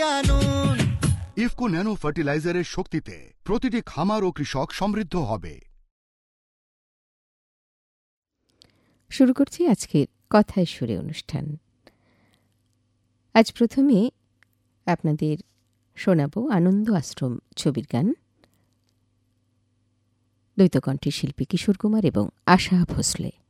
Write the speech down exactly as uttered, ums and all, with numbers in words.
আনুন। ইফকো ন্যানো ফার্টিলাইজারের শক্তিতে প্রতিটি খামার ও কৃষক সমৃদ্ধ হবে। শুরু করছি আজকের কথায় সুরে অনুষ্ঠান। আজ প্রথমে আপনাদের শোনাব আনন্দ আশ্রম ছবির গান। দ্বৈতকণ্ঠী শিল্পী কিশোর কুমার এবং আশা ভোসলে।